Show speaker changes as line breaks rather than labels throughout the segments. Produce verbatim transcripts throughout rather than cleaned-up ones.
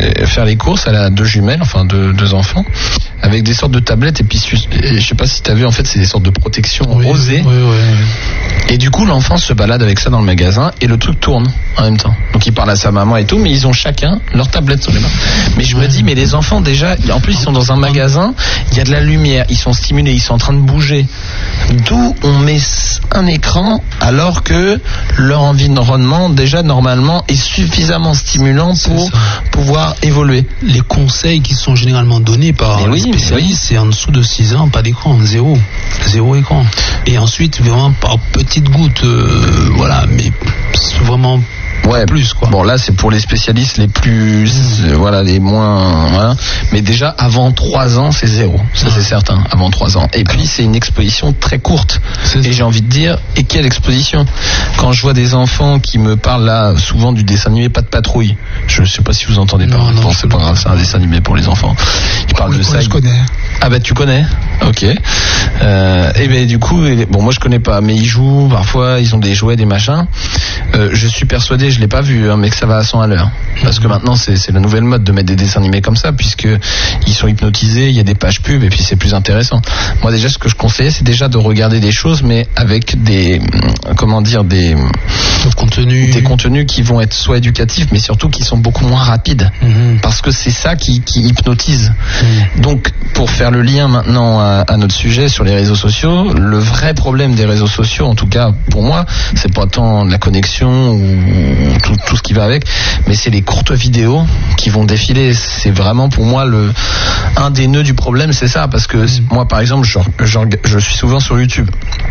faire les courses. Elle a deux jumelles, enfin deux, deux enfants, avec des sortes de tablettes. Et puis, je sais pas si t'as vu, en fait, c'est des sortes de protection
oui,
rosée.
Oui, oui.
Et du coup, l'enfant se balade avec ça dans le magasin et le truc tourne en même temps. Donc, il parle à sa maman et tout, mais ils ont chacun leur tablette sur les mains. Mais je me dis, mais les enfants, déjà, en plus, ils sont dans un magasin, il y a de la lumière, ils sont stimulés, ils sont en train de bouger. D'où on met un écran alors que leur environnement, déjà, normalement, est suffisamment stimulant pour pouvoir évoluer.
Les conseils qui sont généralement donnés par
mais
les
oui,
spécialistes, c'est en dessous de six ans, pas d'écran, zéro. Zéro écran. Et ensuite, vraiment par petites gouttes, euh, voilà, mais vraiment
ouais,
plus quoi.
Bon, là c'est pour les spécialistes les plus mmh. euh, voilà, les moins voilà. Mais déjà avant trois ans, c'est zéro. Ça, ouais. C'est certain, avant trois ans. Et puis c'est une exposition très courte. Et j'ai envie de dire, et quelle exposition. Quand je vois des enfants qui me parlent là souvent du dessin animé Pas de patrouille. Je ne sais pas si vous entendez pas. Bon, c'est pas grave, c'est un dessin animé pour les enfants. Ils parlent
oui,
de ça.
Je connais.
Ah bah tu connais. OK. Euh, et ben du coup, bon moi je connais pas, mais ils jouent parfois, ils ont des jouets, des machins. Euh, je suis persuadé, je l'ai pas vu, hein, mais que ça va à cent à l'heure. Parce que maintenant c'est, c'est la nouvelle mode de mettre des dessins animés comme ça, puisque ils sont hypnotisés, il y a des pages pubs et puis c'est plus intéressant. Moi déjà ce que je conseillais, c'est déjà de regarder des choses, mais avec des comment dire des
contenus,
des contenus qui vont être soit éducatifs, mais surtout qui sont beaucoup moins rapides, mmh. parce que c'est ça qui, qui hypnotise. Mmh. Donc pour faire le lien maintenant à, à notre sujet sur les réseaux sociaux, le vrai problème des réseaux sociaux, en tout cas pour moi, c'est pas tant la connexion ou tout, tout ce qui va avec, mais c'est les courtes vidéos qui vont défiler. C'est vraiment pour moi le un des nœuds du problème, c'est ça, parce que mmh. moi par exemple, je, je, je suis souvent sur YouTube.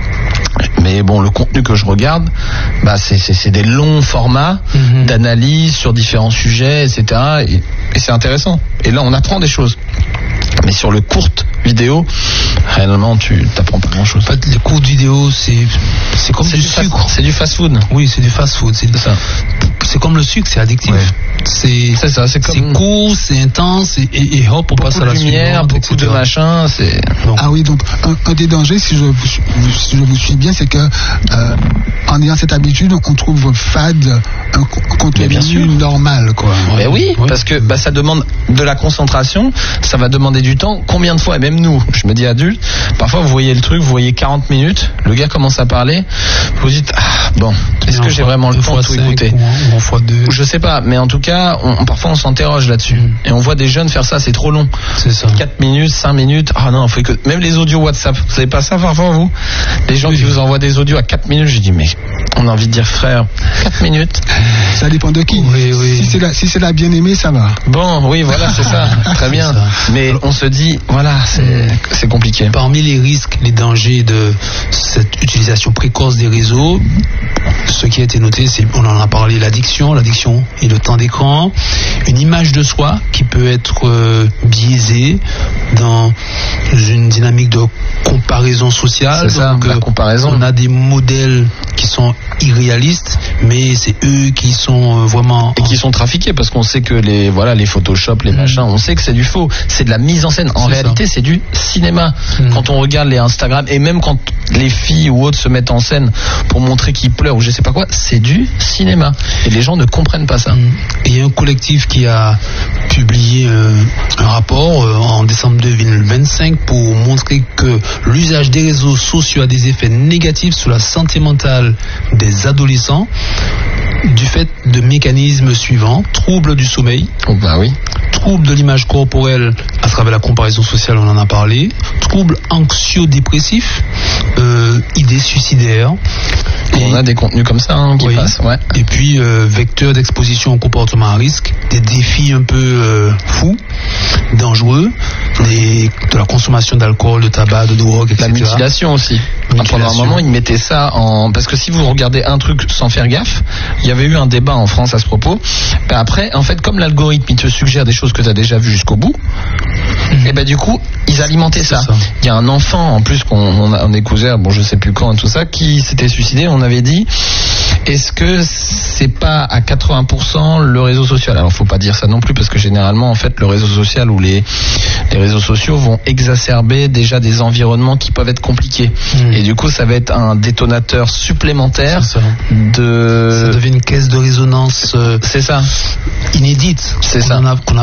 Mais bon, le contenu que je regarde, bah c'est, c'est, c'est des longs formats mmh. d'analyse sur différents sujets, et cetera. Et, et c'est intéressant. Et là, on apprend des choses. Mais sur le courte vidéo, réellement, tu t'apprends pas grand-chose.
En fait, les courtes vidéos, c'est c'est comme
c'est
du,
du
sucre.
Fast, c'est du fast-food.
Oui, c'est du fast-food. C'est,
c'est ça.
C'est comme le sucre, c'est addictif. Ouais. C'est,
c'est ça. C'est, comme
c'est court, c'est intense, et, et, et hop, on passe à la
lumière,
suivante,
beaucoup et cetera. De machin. C'est.
Donc. Ah oui, donc un, un des dangers, si je, si je vous suis bien, c'est que euh, en ayant cette habitude, on trouve fade un contenu normal, quoi.
Mais oui, oui, parce que bah, ça demande de la concentration, ça va demander du temps. Combien de fois, et même nous, je me dis adulte, parfois vous voyez le truc, vous voyez quarante minutes, le gars commence à parler, vous dites, ah, bon, est-ce que j'ai vraiment le temps de tout écouter
ou en fois deux.
Je sais pas, mais en tout cas, on, parfois on s'interroge là-dessus. Mmh. Et on voit des jeunes faire ça, c'est trop long.
C'est ça.
quatre minutes, cinq minutes, ah non, faut que... même les audios WhatsApp, vous savez pas ça parfois, vous? Les gens oui. qui vous envoient des audios à quatre minutes, je dis, mais on a envie de dire, frère, quatre minutes.
Ça dépend de qui.
Oui, oui.
Si c'est la, si c'est la bien-aimée, ça va.
Bon, oui, voilà, c'est ça. Très bien. Mais on se dit, voilà, c'est, c'est compliqué.
Parmi les risques, les dangers de cette utilisation précoce des réseaux, ce qui a été noté, c'est, on en a parlé, l'addiction, l'addiction et le temps d'écran, une image de soi qui peut être euh, biaisée dans une dynamique de comparaison sociale.
C'est ça,
donc,
la
euh,
comparaison.
On a des modèles qui sont irréalistes, mais c'est eux qui sont euh, vraiment...
Et qui sont trafiqués, parce qu'on sait que les, voilà, les Photoshop, les mmh. machins, on sait que c'est du faux. C'est de la mise en scène. En c'est réalité, ça. C'est du cinéma. Mmh. Quand on regarde les Instagram, et même quand les filles ou autres se mettent en scène pour montrer qu'ils pleurent ou je sais pas quoi, c'est du cinéma. Et les gens ne comprennent pas ça.
Il y a un collectif qui a publié euh, un rapport euh, en décembre deux mille vingt-cinq pour montrer que l'usage des réseaux sociaux a des effets négatifs sur la santé mentale des adolescents du fait de mécanismes suivants: troubles du sommeil,
oh bah oui.
troubles de l'image corporelle à travers la comparaison sociale, on en a parlé, troubles anxio-dépressifs, euh, idées suicidaires.
Et on a des contenus comme ça hein, qui oui. passent. Ouais.
Et puis euh, vecteurs d'exposition au comportement à risque, des défis un peu euh, fous, dangereux, des, de la consommation d'alcool, de tabac, de drogue, et cetera. La
mutilation aussi. Mutilation. Pendant un moment, ils mettaient ça en... Parce que si vous regardez un truc sans faire gaffe, il y avait eu un débat en France à ce propos. Ben après, en fait, comme l'algorithme, il te suggère des choses que tu as déjà vues jusqu'au bout, mmh. et ben du coup, ils alimentaient ça. ça. Il y a un enfant, en plus, qu'on on a, on découvert, bon, je sais plus quand, et tout ça, qui s'était suicidé. On avait dit, est-ce que c'est pas à quatre-vingts pour cent le réseau social? Alors, faut pas dire ça non plus, parce que généralement, en fait, le réseau social ou les, les réseaux sociaux vont exacerber déjà des environnements qui peuvent être compliqués. Mmh. Et du coup, ça va être un détonateur supplémentaire de...
Ça devient une caisse de résonance euh,
c'est ça.
inédite.
C'est
qu'on
ça.
A, qu'on a